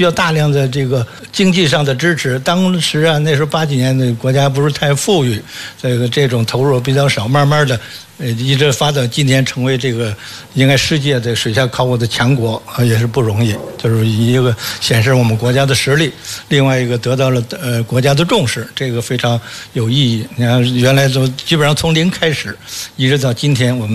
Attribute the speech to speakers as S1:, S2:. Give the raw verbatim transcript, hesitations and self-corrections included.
S1: 需要大量的这个经济上的支持。当时啊，那时候八几年的国家不是太富裕，这个这种投入比较少，慢慢的。呃，一直发展今天成为这个应该世界的水下考古的强国啊，也是不容易。就是一个显示我们国家的实力，另外一个得到了呃国家的重视，这个非常有意义。你看，原来都基本上从零开始，一直到今天我们。